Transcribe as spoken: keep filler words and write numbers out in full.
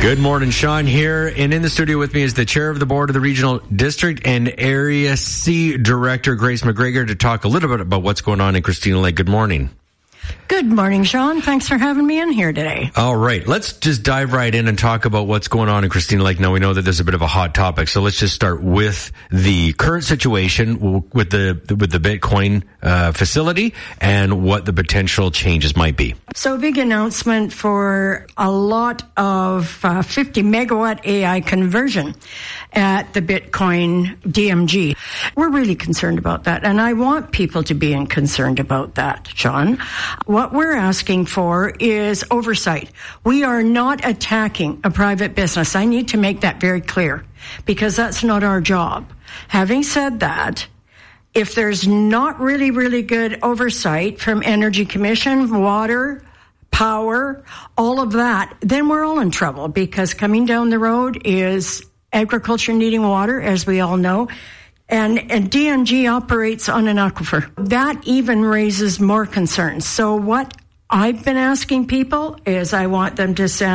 Good morning, Sean here. And in the studio with me is the chair of the board of the Regional District and Area C Director, Grace McGregor, to talk a little bit about what's going on in Christina Lake. Good morning. Good morning, Sean. Thanks for having me in here today. All right. Let's just dive right in and talk about what's going on in Christina Lake. Now, we know that there's a bit of a hot topic, so let's just start with the current situation with the with the Bitcoin uh, facility and what the potential changes might be. So, a big announcement for a lot of uh, fifty megawatt A I conversion at the Bitcoin D M G. We're really concerned about that, and I want people to be concerned about that, Sean. What we're asking for is oversight. We are not attacking a private business. I need to make that very clear because that's not our job. Having said that, if there's not really, really good oversight from Energy Commission, water, power, all of that, then we're all in trouble because coming down the road is agriculture needing water, as we all know. And, and D M G operates on an aquifer. That even raises more concerns. So what I've been asking people is I want them to send